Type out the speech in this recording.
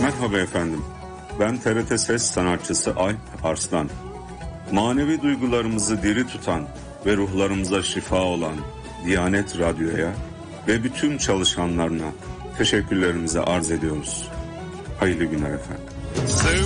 Merhaba efendim. Ben TRT Ses sanatçısı Alp Arslan. Manevi duygularımızı diri tutan ve ruhlarımıza şifa olan Diyanet Radyo'ya ve bütün çalışanlarına teşekkürlerimizi arz ediyoruz. Hayırlı günler efendim.